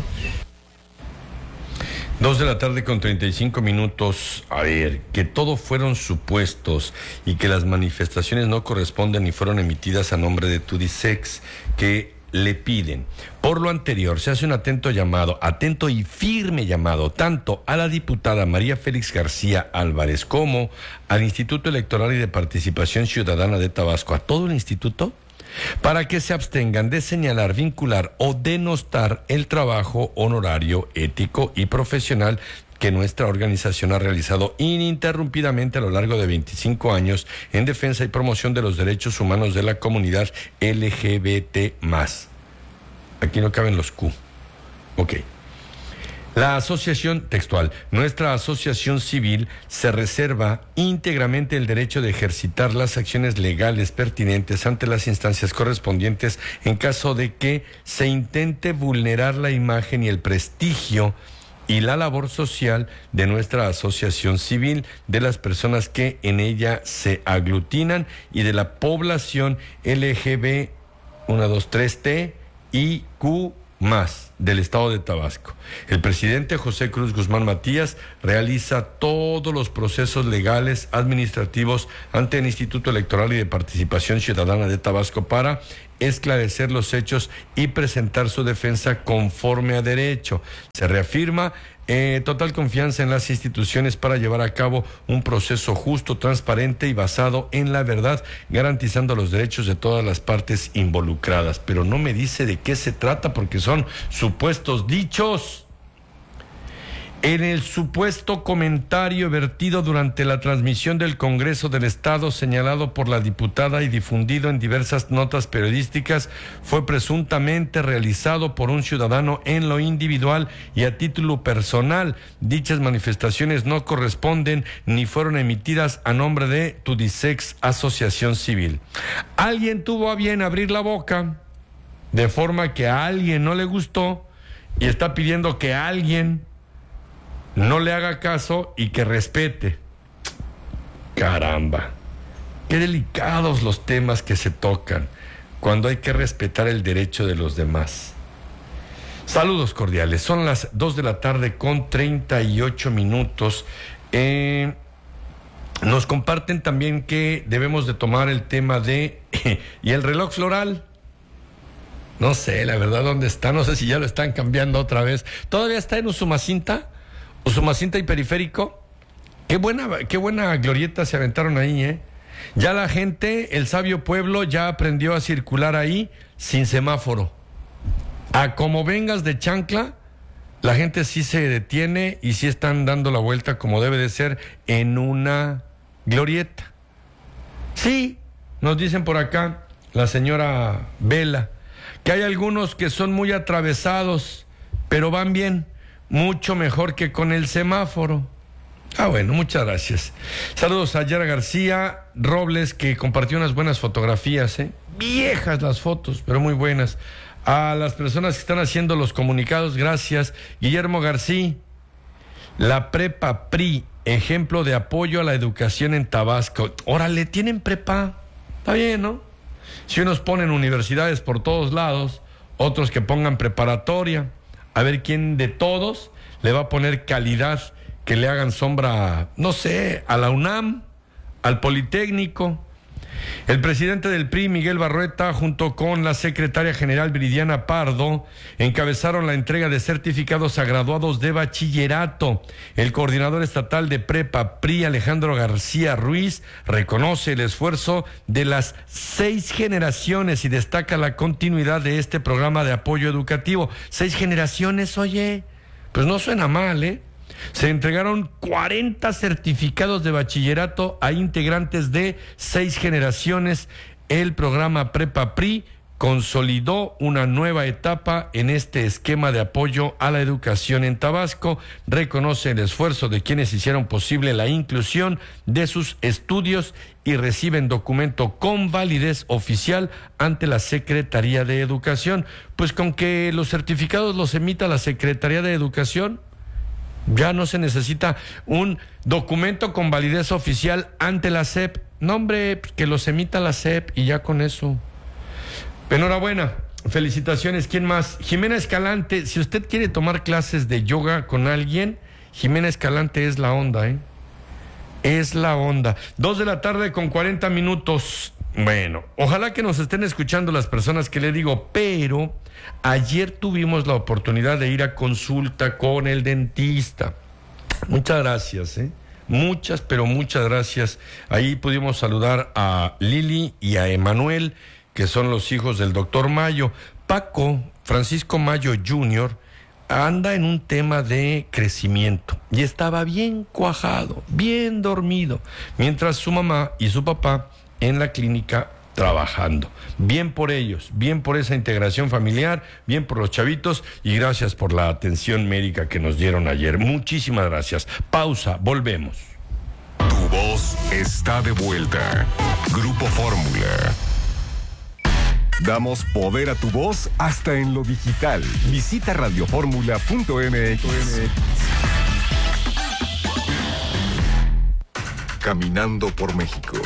Dos de la tarde con treinta y cinco minutos. A ver, que todo fueron supuestos y que las manifestaciones no corresponden ni fueron emitidas a nombre de Tudisex, que le piden. Por lo anterior, se hace un atento llamado, atento y firme llamado, tanto a la diputada María Félix García Álvarez como al Instituto Electoral y de Participación Ciudadana de Tabasco, a todo el instituto, para que se abstengan de señalar, vincular o denostar el trabajo honorario, ético y profesional que nuestra organización ha realizado ininterrumpidamente a lo largo de veinticinco años en defensa y promoción de los derechos humanos de la comunidad L G B T más. Aquí no caben los Q. Ok. La asociación, textual, nuestra asociación civil se reserva íntegramente el derecho de ejercitar las acciones legales pertinentes ante las instancias correspondientes en caso de que se intente vulnerar la imagen y el prestigio y la labor social de nuestra asociación civil, de las personas que en ella se aglutinan y de la población L G B uno, dos, tres T y Q más del estado de Tabasco. El presidente José Cruz Guzmán Matías realiza todos los procesos legales, administrativos ante el Instituto Electoral y de Participación Ciudadana de Tabasco para esclarecer los hechos y presentar su defensa conforme a derecho. Se reafirma eh, total confianza en las instituciones para llevar a cabo un proceso justo, transparente y basado en la verdad, garantizando los derechos de todas las partes involucradas. Pero no me dice de qué se trata porque son supuestos dichos. En el supuesto comentario vertido durante la transmisión del Congreso del Estado señalado por la diputada y difundido en diversas notas periodísticas, fue presuntamente realizado por un ciudadano en lo individual y a título personal. Dichas manifestaciones no corresponden ni fueron emitidas a nombre de Tudisex Asociación Civil. Alguien tuvo a bien abrir la boca, de forma que a alguien no le gustó y está pidiendo que alguien no le haga caso y que respete. Caramba, qué delicados los temas que se tocan cuando hay que respetar el derecho de los demás. Saludos cordiales, son las dos de la tarde con treinta y ocho minutos. Eh, nos comparten también que debemos de tomar el tema de y el reloj floral. No sé, la verdad, dónde está, no sé si ya lo están cambiando otra vez. ¿Todavía está en Usumacinta? Usumacinta y Periférico, qué buena, qué buena glorieta se aventaron ahí, ¿eh? Ya la gente, el sabio pueblo, ya aprendió a circular ahí sin semáforo. A como vengas de chancla, la gente sí se detiene y sí están dando la vuelta como debe de ser en una glorieta. Sí, nos dicen por acá la señora Vela, que hay algunos que son muy atravesados, pero van bien. Mucho mejor que con el semáforo. Ah, bueno, muchas gracias. Saludos a Yara García Robles, que compartió unas buenas fotografías, ¿eh? Viejas las fotos, pero muy buenas. A las personas que están haciendo los comunicados, gracias. Guillermo García, la prepa P R I, ejemplo de apoyo a la educación en Tabasco. Órale, ¿tienen prepa? Está bien, ¿no? Si unos ponen universidades por todos lados, otros que pongan preparatoria. A ver quién de todos le va a poner calidad, que le hagan sombra, no sé, a la UNAM, al Politécnico. El presidente del P R I, Miguel Barrueta, junto con la secretaria general Viridiana Pardo, encabezaron la entrega de certificados a graduados de bachillerato. El coordinador estatal de Prepa P R I, Alejandro García Ruiz, reconoce el esfuerzo de las seis generaciones y destaca la continuidad de este programa de apoyo educativo. Seis generaciones, oye, pues no suena mal, ¿eh? Se entregaron cuarenta certificados de bachillerato a integrantes de seis generaciones. El programa Prepa P R I consolidó una nueva etapa en este esquema de apoyo a la educación en Tabasco. Reconoce el esfuerzo de quienes hicieron posible la inclusión de sus estudios y reciben documento con validez oficial ante la Secretaría de Educación. Pues con que los certificados los emita la Secretaría de Educación, ya no se necesita un documento con validez oficial ante la S E P. No, hombre, que los emita la S E P y ya con eso. Enhorabuena, felicitaciones. ¿Quién más? Jimena Escalante. Si usted quiere tomar clases de yoga con alguien, Jimena Escalante es la onda, ¿eh? Es la onda. Dos de la tarde con cuarenta minutos. Bueno, ojalá que nos estén escuchando las personas que le digo, pero ayer tuvimos la oportunidad de ir a consulta con el dentista. Muchas gracias, ¿eh? Muchas, pero muchas gracias. Ahí pudimos saludar a Lili y a Emanuel, que son los hijos del doctor Mayo. Paco, Francisco Mayo junior, anda en un tema de crecimiento y estaba bien cuajado, bien dormido, mientras su mamá y su papá en la clínica trabajando. Bien por ellos, bien por esa integración familiar, bien por los chavitos y gracias por la atención médica que nos dieron ayer. Muchísimas gracias. Pausa, volvemos. Tu voz está de vuelta. Grupo Fórmula. Damos poder a tu voz hasta en lo digital. Visita radioformula punto m x. Caminando por México.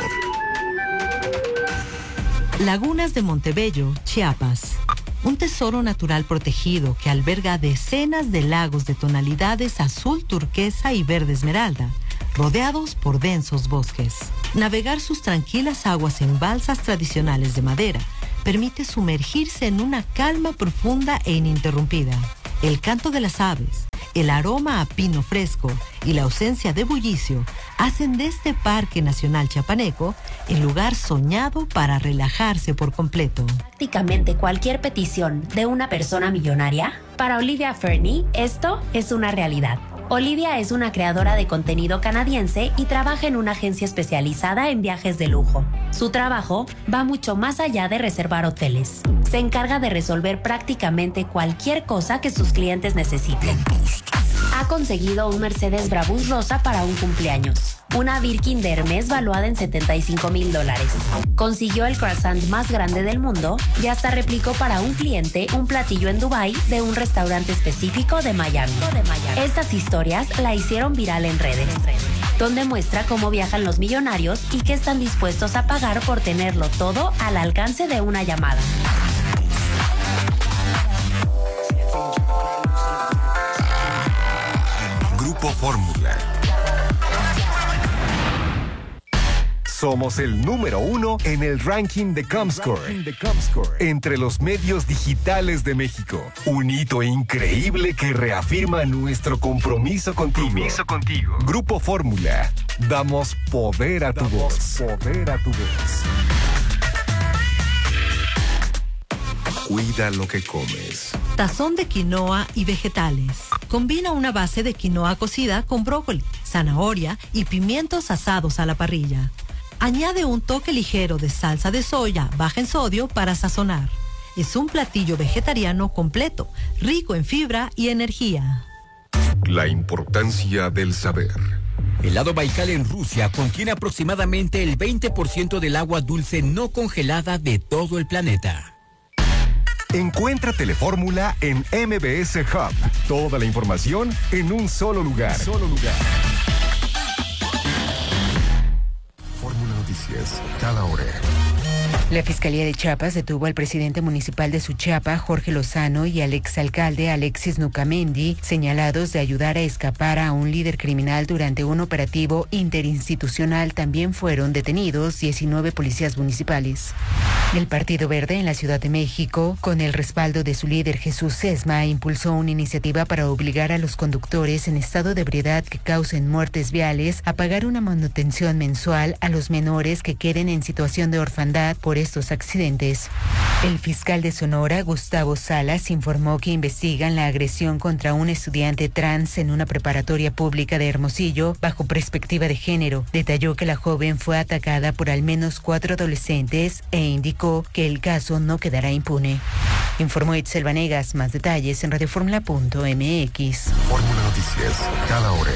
Lagunas de Montebello, Chiapas. Un tesoro natural protegido que alberga decenas de lagos de tonalidades azul turquesa y verde esmeralda, rodeados por densos bosques. Navegar sus tranquilas aguas en balsas tradicionales de madera permite sumergirse en una calma profunda e ininterrumpida. El canto de las aves, el aroma a pino fresco y la ausencia de bullicio hacen de este Parque Nacional Chiapaneco el lugar soñado para relajarse por completo. Prácticamente cualquier petición de una persona millonaria, para Olivia Fernie, esto es una realidad. Olivia es una creadora de contenido canadiense y trabaja en una agencia especializada en viajes de lujo. Su trabajo va mucho más allá de reservar hoteles. Se encarga de resolver prácticamente cualquier cosa que sus clientes necesiten. Ha conseguido un Mercedes Brabus rosa para un cumpleaños, una Birkin de Hermes valuada en setenta y cinco mil dólares. Consiguió el croissant más grande del mundo y hasta replicó para un cliente un platillo en Dubái de un restaurante específico de Miami. Estas historias la hicieron viral en redes, donde muestra cómo viajan los millonarios y qué están dispuestos a pagar por tenerlo todo al alcance de una llamada. Grupo Fórmula. Somos el número uno en el ranking de Comscore, entre los medios digitales de México. Un hito increíble que reafirma nuestro compromiso contigo. Compromiso contigo. Grupo Fórmula. Damos poder a tu voz. Poder a tu voz. Cuida lo que comes. Tazón de quinoa y vegetales. Combina una base de quinoa cocida con brócoli, zanahoria y pimientos asados a la parrilla. Añade un toque ligero de salsa de soya baja en sodio para sazonar. Es un platillo vegetariano completo, rico en fibra y energía. La importancia del saber. El lago Baikal en Rusia contiene aproximadamente el veinte por ciento del agua dulce no congelada de todo el planeta. Encuentra Telefórmula en M B S Hub. Toda la información en un solo lugar. Solo lugar. Fórmula Noticias, cada hora. La Fiscalía de Chiapas detuvo al presidente municipal de Suchiapa, Jorge Lozano, y al exalcalde Alexis Nucamendi, señalados de ayudar a escapar a un líder criminal durante un operativo interinstitucional. También fueron detenidos diecinueve policías municipales. El Partido Verde en la Ciudad de México, con el respaldo de su líder Jesús Sesma, impulsó una iniciativa para obligar a los conductores en estado de ebriedad que causen muertes viales a pagar una manutención mensual a los menores que queden en situación de orfandad por estos accidentes. El fiscal de Sonora, Gustavo Salas, informó que investigan la agresión contra un estudiante trans en una preparatoria pública de Hermosillo bajo perspectiva de género. Detalló que la joven fue atacada por al menos cuatro adolescentes e indicó que el caso no quedará impune. Informó Itzel Vanegas. Más detalles en radioformula punto m x. Fórmula Noticias, cada hora.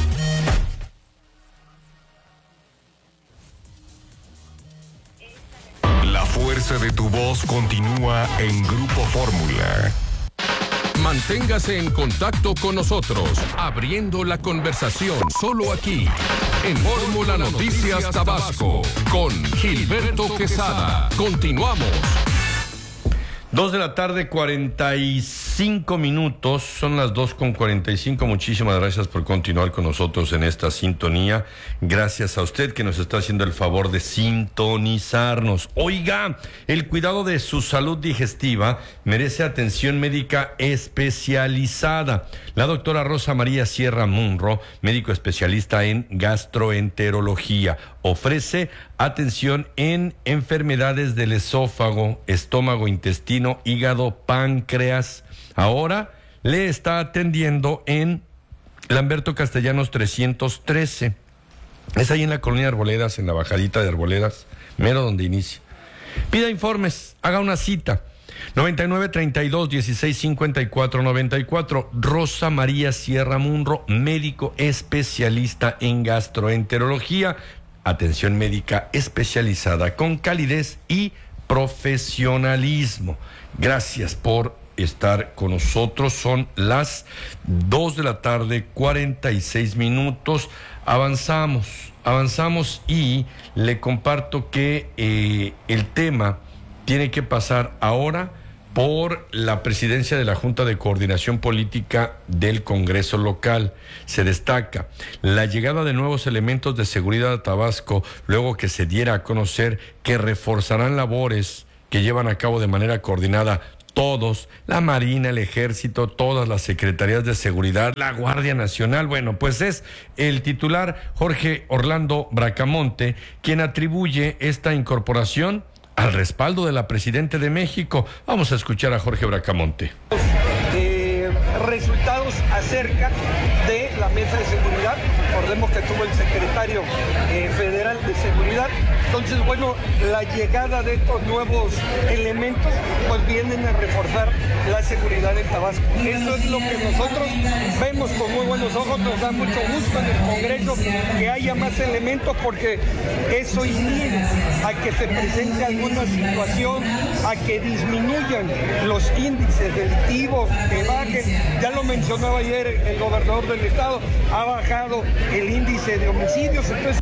La fuerza de tu voz continúa en Grupo Fórmula. Manténgase en contacto con nosotros, abriendo la conversación solo aquí, en Fórmula Noticias Tabasco, con Gilberto Quesada. Continuamos. Dos de la tarde, cuarenta y cinco minutos, son las dos con cuarenta y cinco. Muchísimas gracias por continuar con nosotros en esta sintonía. Gracias a usted que nos está haciendo el favor de sintonizarnos. Oiga, el cuidado de su salud digestiva merece atención médica especializada. La doctora Rosa María Sierra Munro, médico especialista en gastroenterología, ofrece atención en enfermedades del esófago, estómago, intestino, hígado, páncreas. Ahora le está atendiendo en Lamberto Castellanos trescientos trece. Es ahí en la colonia Arboledas, en la bajadita de Arboledas, mero donde inicia. Pida informes, haga una cita. noventa y nueve, treinta y dos, dieciséis, cincuenta y cuatro, noventa y cuatro. Rosa María Sierra Munro, médico especialista en gastroenterología. Atención médica especializada con calidez y profesionalismo. Gracias por estar con nosotros. Son las dos de la tarde, cuarenta y seis minutos. Avanzamos, avanzamos y le comparto que eh, el tema tiene que pasar ahora por la presidencia de la Junta de Coordinación Política del Congreso local. Se destaca la llegada de nuevos elementos de seguridad a Tabasco, luego que se diera a conocer que reforzarán labores que llevan a cabo de manera coordinada todos, la Marina, el Ejército, todas las secretarías de seguridad, la Guardia Nacional. Bueno, pues es el titular Jorge Orlando Bracamonte quien atribuye esta incorporación al respaldo de la Presidenta de México. Vamos a escuchar a Jorge Bracamonte. Eh, resultados acerca de la mesa de seguridad. Recordemos que tuvo el secretario eh, federal de seguridad. Entonces, bueno, la llegada de estos nuevos elementos pues vienen a reforzar la seguridad en Tabasco. Eso es lo que nosotros vemos con muy buenos ojos. Nos da mucho gusto en el Congreso que haya más elementos, porque eso inhibe a que se presente alguna situación, a que disminuyan los índices delictivos, que bajen. Ya lo mencionaba ayer el gobernador del estado, ha bajado el índice de homicidios. Entonces,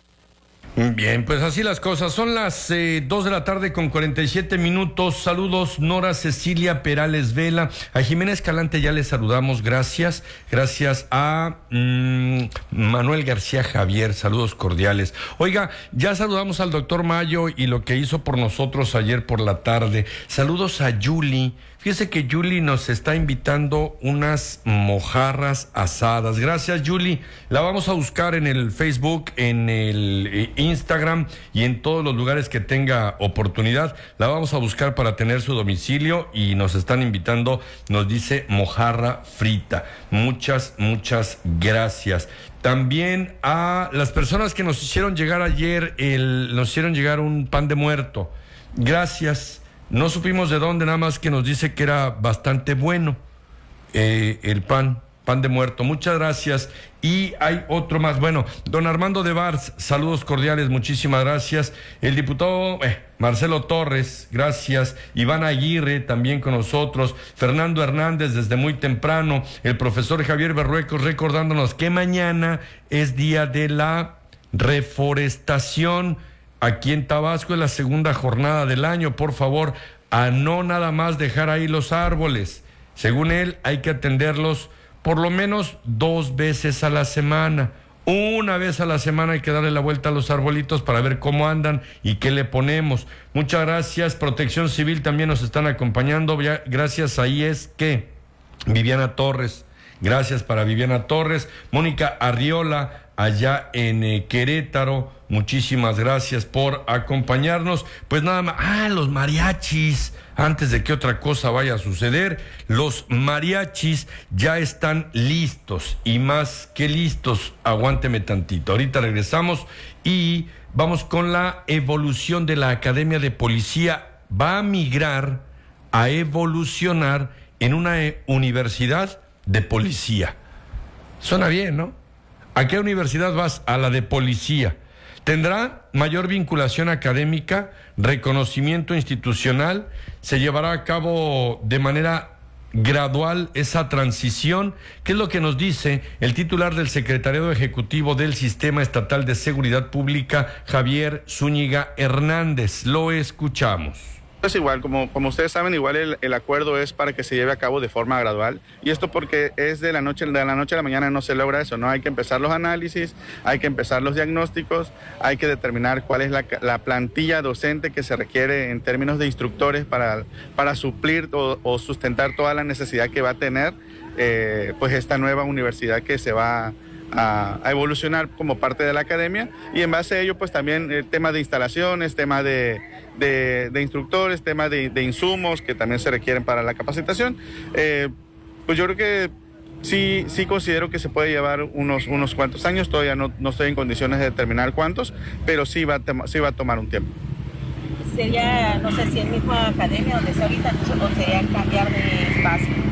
bien, pues así las cosas. Son las eh, dos de la tarde con cuarenta y siete minutos. Saludos, Nora Cecilia Perales Vela. A Jimena Escalante ya les saludamos. Gracias. Gracias a mmm, Manuel García Javier. Saludos cordiales. Oiga, ya saludamos al doctor Mayo y lo que hizo por nosotros ayer por la tarde. Saludos a Yuli. Fíjese que Yuli nos está invitando unas mojarras asadas. Gracias, Yuli. La vamos a buscar en el Facebook, en el Instagram y en todos los lugares que tenga oportunidad. La vamos a buscar para tener su domicilio y nos están invitando, nos dice mojarra frita. Muchas, muchas gracias. También a las personas que nos hicieron llegar ayer, el, nos hicieron llegar un pan de muerto. Gracias. No supimos de dónde, nada más que nos dice que era bastante bueno eh, el pan, pan de muerto. Muchas gracias. Y hay otro más. Bueno, don Armando de Vars, saludos cordiales, muchísimas gracias. El diputado eh, Marcelo Torres, gracias. Iván Aguirre, también con nosotros. Fernando Hernández, desde muy temprano. El profesor Javier Berruecos, recordándonos que mañana es día de la reforestación. Aquí en Tabasco es la segunda jornada del año. Por favor, a no nada más dejar ahí los árboles. Según él, hay que atenderlos por lo menos dos veces a la semana. Una vez a la semana hay que darle la vuelta a los arbolitos para ver cómo andan y qué le ponemos. Muchas gracias. Protección Civil también nos están acompañando. Gracias. Ahí es que Viviana Torres. Gracias para Viviana Torres. Mónica Arriola, allá en eh, Querétaro. Muchísimas gracias por acompañarnos. Pues nada más, ah, los mariachis, antes de que otra cosa vaya a suceder, los mariachis ya están listos y más que listos, aguánteme tantito. Ahorita regresamos y vamos con la evolución de la Academia de Policía. Va a migrar, a evolucionar en una eh, universidad de policía. Suena bien, ¿no? ¿A qué universidad vas? A la de policía. Tendrá mayor vinculación académica, reconocimiento institucional, se llevará a cabo de manera gradual esa transición. ¿Qué es lo que nos dice el titular del Secretariado Ejecutivo del Sistema Estatal de Seguridad Pública, Javier Zúñiga Hernández? Lo escuchamos. Es igual, como, como ustedes saben, igual el, el acuerdo es para que se lleve a cabo de forma gradual, y esto porque es de la noche de la noche a la mañana, no se logra eso, ¿no? Hay que empezar los análisis, hay que empezar los diagnósticos, hay que determinar cuál es la, la plantilla docente que se requiere en términos de instructores para, para suplir o, o sustentar toda la necesidad que va a tener eh, pues esta nueva universidad que se va a, a evolucionar como parte de la academia, y en base a ello pues también el tema de instalaciones, tema de De, de instructores, temas de, de insumos que también se requieren para la capacitación. Eh, pues yo creo que sí, sí considero que se puede llevar unos, unos cuantos años, todavía no, no estoy en condiciones de determinar cuántos, pero sí va, a, sí va a tomar un tiempo. Sería, no sé si el mismo academia donde está ahorita, o sería cambiar de espacio.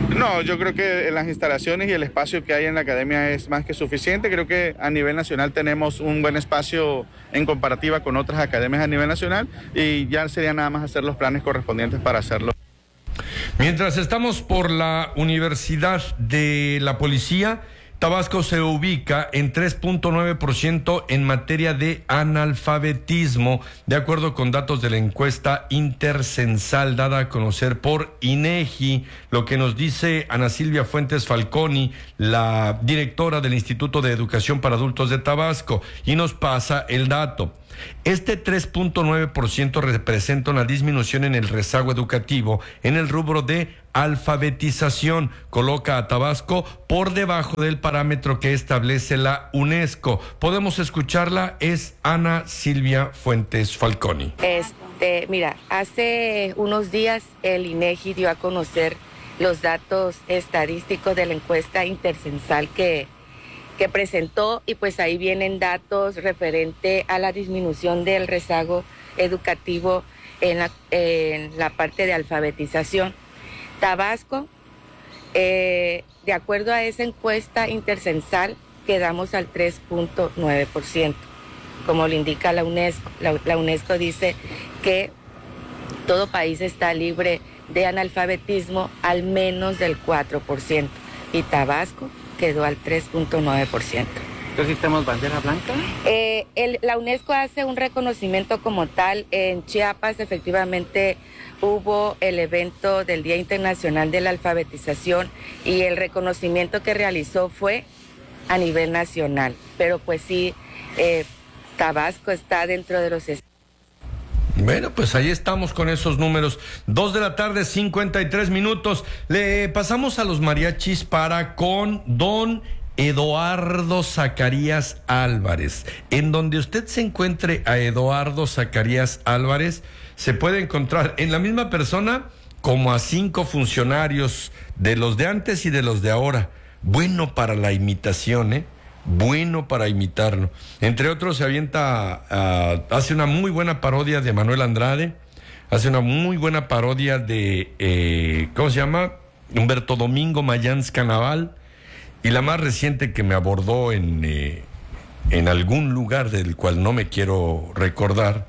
No, yo creo que las instalaciones y el espacio que hay en la academia es más que suficiente. Creo que a nivel nacional tenemos un buen espacio en comparativa con otras academias a nivel nacional y ya sería nada más hacer los planes correspondientes para hacerlo. Mientras estamos por la Universidad de la Policía, Tabasco se ubica en tres punto nueve por ciento en materia de analfabetismo, de acuerdo con datos de la encuesta intercensal dada a conocer por INEGI, lo que nos dice Ana Silvia Fuentes Falconi, la directora del Instituto de Educación para Adultos de Tabasco, y nos pasa el dato. Este tres punto nueve por ciento representa una disminución en el rezago educativo en el rubro de alfabetización. Coloca a Tabasco por debajo del parámetro que establece la UNESCO. Podemos escucharla, es Ana Silvia Fuentes Falconi. Este, mira, hace unos días el INEGI dio a conocer los datos estadísticos de la encuesta intercensal que que presentó, y pues ahí vienen datos referente a la disminución del rezago educativo en la, en la parte de alfabetización. Tabasco, eh, de acuerdo a esa encuesta intercensal, quedamos al tres punto nueve por ciento, como lo indica la UNESCO. La, la UNESCO dice que todo país está libre de analfabetismo al menos del cuatro por ciento, y Tabasco quedó al tres punto nueve por ciento. ¿Entonces tenemos bandera blanca? Eh, el, la UNESCO hace un reconocimiento como tal. En Chiapas efectivamente hubo el evento del Día Internacional de la Alfabetización y el reconocimiento que realizó fue a nivel nacional. Pero pues sí, eh, Tabasco está dentro de los... Bueno, pues ahí estamos con esos números. Dos de la tarde, cincuenta y tres minutos. Le pasamos a los mariachis para con don Eduardo Zacarías Álvarez. En donde usted se encuentre a Eduardo Zacarías Álvarez, se puede encontrar en la misma persona como a cinco funcionarios de los de antes y de los de ahora. Bueno para la imitación, ¿eh? Bueno para imitarlo. Entre otros se avienta, uh, hace una muy buena parodia de Manuel Andrade, hace una muy buena parodia de, eh, ¿cómo se llama? Humberto Domingo Mayans Canaval, y la más reciente que me abordó en, eh, en algún lugar del cual no me quiero recordar,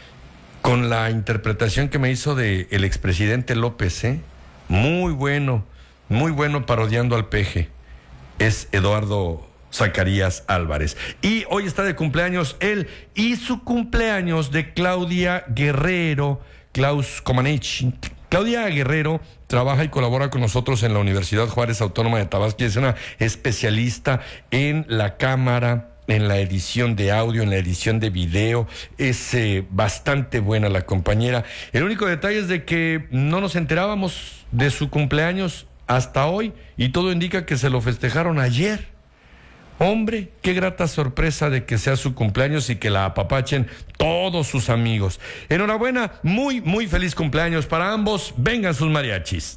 con la interpretación que me hizo de el expresidente López, ¿eh? Muy bueno, muy bueno parodiando al peje. Es Eduardo Zacarías Álvarez. Y hoy está de cumpleaños él y su cumpleaños de Claudia Guerrero, Klaus Comaneci. Claudia Guerrero trabaja y colabora con nosotros en la Universidad Juárez Autónoma de Tabasco y es una especialista en la cámara, en la edición de audio, en la edición de video. Es eh, bastante buena la compañera. El único detalle es de que no nos enterábamos de su cumpleaños hasta hoy y todo indica que se lo festejaron ayer. Hombre, qué grata sorpresa de que sea su cumpleaños y que la apapachen todos sus amigos. Enhorabuena, muy, muy feliz cumpleaños para ambos. Vengan sus mariachis.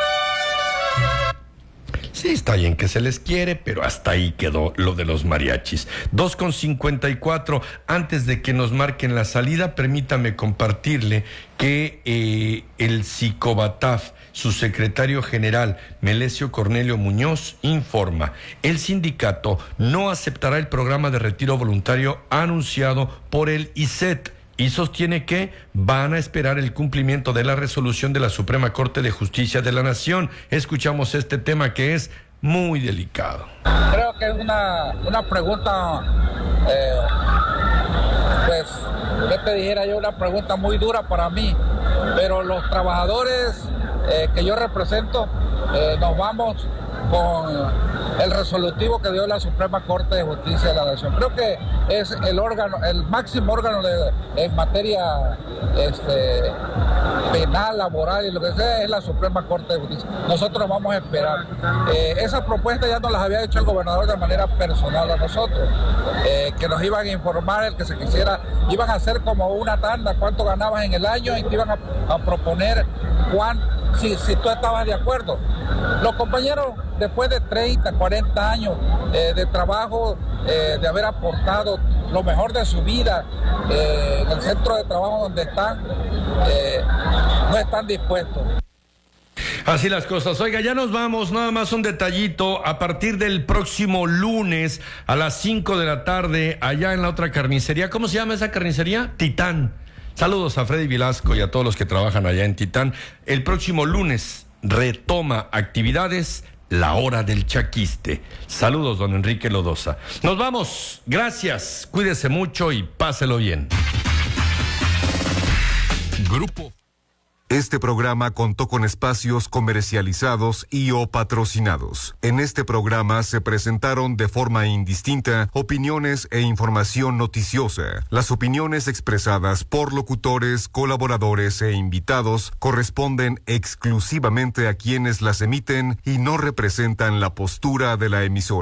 Sí, está bien que se les quiere, pero hasta ahí quedó lo de los mariachis. dos con cincuenta y cuatro. Antes de que nos marquen la salida, permítame compartirle que eh, el Psicobataf, su secretario general, Melesio Cornelio Muñoz, informa: el sindicato no aceptará el programa de retiro voluntario anunciado por el I C E T y sostiene que van a esperar el cumplimiento de la resolución de la Suprema Corte de Justicia de la Nación. Escuchamos este tema que es muy delicado. Creo que es una, una pregunta, eh, pues, ¿qué te dijera yo? Una pregunta muy dura para mí, pero los trabajadores eh, que yo represento eh, nos vamos con el resolutivo que dio la Suprema Corte de Justicia de la Nación. Creo que es el órgano, el máximo órgano de, en materia este, penal, laboral y lo que sea, es la Suprema Corte de Justicia. Nosotros vamos a esperar. Eh, esa propuesta ya nos las había hecho el gobernador de manera personal a nosotros, eh, que nos iban a informar, el que se quisiera, iban a hacer como una tanda, cuánto ganabas en el año y te iban a, a proponer cuánto. Si, si tú estabas de acuerdo. Los compañeros, después de treinta, cuarenta años eh, de trabajo, eh, de haber aportado lo mejor de su vida eh, en el centro de trabajo donde están, eh, no están dispuestos. Así las cosas. Oiga, ya nos vamos, nada más un detallito. A partir del próximo lunes a las cinco de la tarde, allá en la otra carnicería, ¿cómo se llama esa carnicería? Titán. Saludos a Freddy Velasco y a todos los que trabajan allá en Titán. El próximo lunes retoma actividades La Hora del Chaquiste. Saludos, don Enrique Lodosa. Nos vamos. Gracias. Cuídese mucho y páselo bien. Grupo. Este programa contó con espacios comercializados y o patrocinados. En este programa se presentaron de forma indistinta opiniones e información noticiosa. Las opiniones expresadas por locutores, colaboradores e invitados corresponden exclusivamente a quienes las emiten y no representan la postura de la emisora.